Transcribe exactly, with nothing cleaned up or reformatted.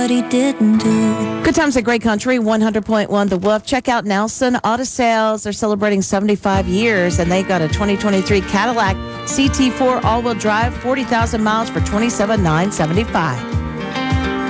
he didn't do. Good times at Great Country, one hundred point one The Wolf. Check out Nelson Auto Sales. They're celebrating seventy-five years, and they got a twenty twenty-three Cadillac C T four all-wheel drive, forty thousand miles for twenty-seven thousand nine hundred seventy-five dollars.